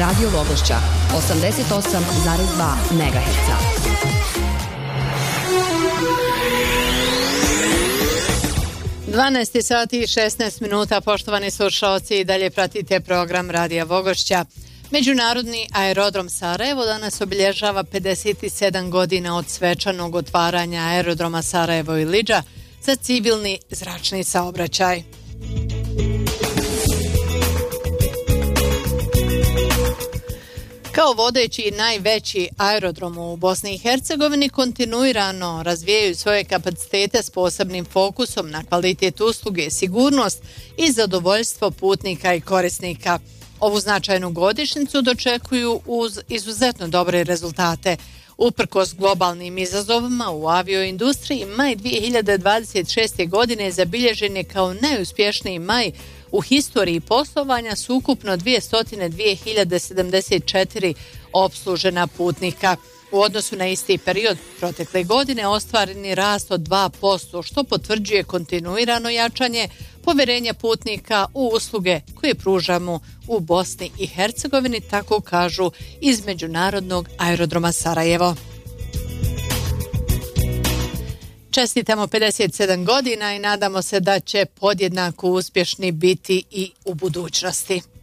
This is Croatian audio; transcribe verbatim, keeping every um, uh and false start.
Radio Vogošća, osamdeset osam zarez dva megaherca. dvanaest sati i šesnaest minuta, poštovani slušalci, i dalje pratite program Radija Vogošća. Međunarodni aerodrom Sarajevo danas obilježava pedeset sedam godina od svečanog otvaranja aerodroma Sarajevo Ilidža za civilni zračni saobraćaj. Kao vodeći i najveći aerodrom u Bosni i Hercegovini kontinuirano razvijaju svoje kapacitete s posebnim fokusom na kvalitet usluge, sigurnost i zadovoljstvo putnika i korisnika. Ovu značajnu godišnjicu dočekuju uz izuzetno dobre rezultate. Uprkos globalnim izazovima u avioindustriji, maj dvije hiljade dvadeset šeste. godine zabilježen je kao najuspješniji maj u historiji poslovanja s ukupno dvjesto dvije hiljade sedamdeset četiri opslužena putnika. U odnosu na isti period protekle godine ostvareni rast od dva posto, što potvrđuje kontinuirano jačanje povjerenja putnika u usluge koje pružamo u Bosni i Hercegovini, tako kažu iz Međunarodnog aerodroma Sarajevo. Čestitamo pedeset sedam godina i nadamo se da će podjednako uspješni biti i u budućnosti.